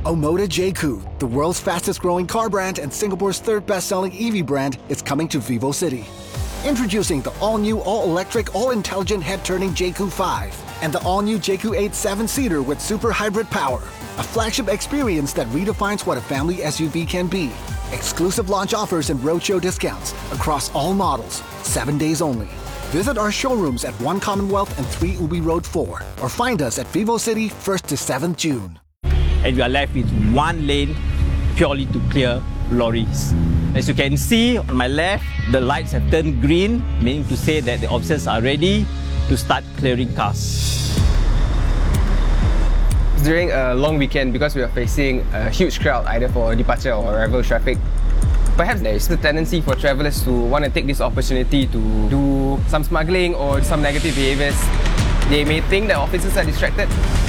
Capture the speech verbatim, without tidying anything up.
Omoda J C U, the world's fastest growing car brand and Singapore's third best-selling E V brand, is coming to VivoCity. Introducing the all-new, all-electric, all-intelligent head-turning J C U five and the all-new J C U eight seven-seater with super hybrid power. A flagship experience that redefines what a family S U V can be. Exclusive launch offers and roadshow discounts across all models, seven days only. Visit our showrooms at One Commonwealth and three Ubi Road four or find us at VivoCity first to seventh June. And we are left with one lane purely to clear lorries. As you can see on my left, the lights have turned green, meaning to say that the officers are ready to start clearing cars. During a long weekend, because we are facing a huge crowd either for departure or arrival traffic, perhaps there is the tendency for travellers to want to take this opportunity to do some smuggling or some negative behaviours. They may think that officers are distracted,